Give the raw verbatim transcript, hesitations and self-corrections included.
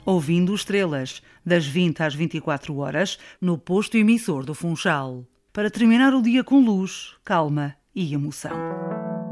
ouvindo estrelas, das vinte às vinte e quatro horas, no posto emissor do Funchal. Para terminar o dia com luz, calma e emoção.